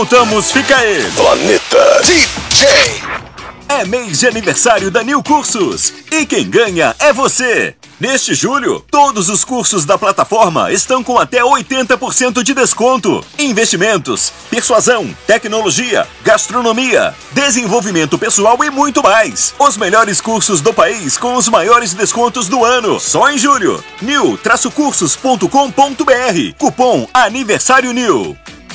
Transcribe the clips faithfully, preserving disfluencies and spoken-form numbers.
Voltamos, fica aí. Planeta D J. É mês de aniversário da Nil Cursos e quem ganha é você. Neste julho, todos os cursos da plataforma estão com até oitenta por cento de desconto. Investimentos, persuasão, tecnologia, gastronomia, desenvolvimento pessoal e muito mais. Os melhores cursos do país com os maiores descontos do ano. Só em julho. nil cursos ponto com ponto br. Cupom Aniversário Nil.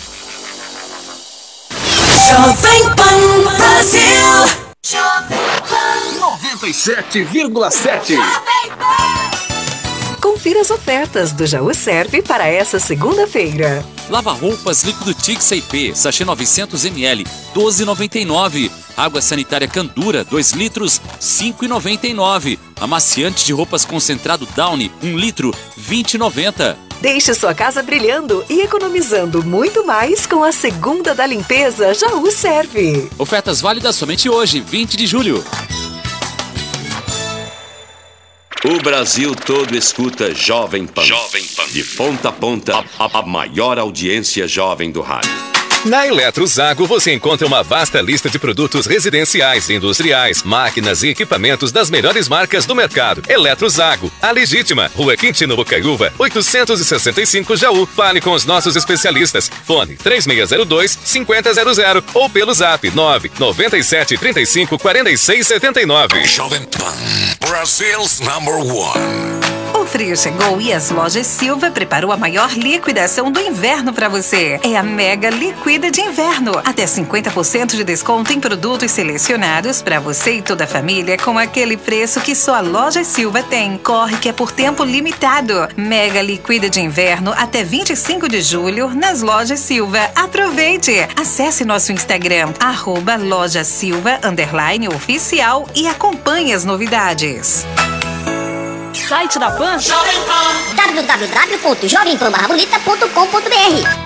Jovem Pan Brasil. Jovem Pan noventa e sete vírgula sete. Confira as ofertas do Jaú Serve para essa segunda-feira. Lava-roupas líquido Tix I P, sachê novecentos mililitros, doze reais e noventa e nove centavos. Água sanitária Candura, dois litros, cinco reais e noventa e nove centavos. Amaciante de roupas concentrado Downy, um litro, vinte reais e noventa centavos. Deixe sua casa brilhando e economizando muito mais com a segunda da limpeza Jaú Serve. Ofertas válidas somente hoje, vinte de julho. O Brasil todo escuta Jovem Pan. Jovem Pan. De ponta a ponta, a, a, a maior audiência jovem do rádio. Na Eletrozago você encontra uma vasta lista de produtos residenciais, industriais, máquinas e equipamentos das melhores marcas do mercado. Eletrozago, a legítima, Rua Quintino Bocaiúva, oitocentos e sessenta e cinco Jaú. Fale com os nossos especialistas. Fone três seis zero dois, cinco zero zero zero ou pelo zap nove nove sete, três cinco, quatro seis sete nove. Jovem Pan, Brasil's number one. O frio chegou e as lojas Silva preparou a maior liquidação do inverno para você. É a Mega Liquida de Inverno. Até cinquenta por cento de desconto em produtos selecionados para você e toda a família com aquele preço que só a loja Silva tem. Corre que é por tempo limitado. Mega Liquida de Inverno até vinte e cinco de julho nas lojas Silva. Aproveite! Acesse nosso Instagram, arroba loja Silva, underline oficial e acompanhe as novidades. Site da Pan? w w w ponto jovem pan barra bonita ponto com ponto br.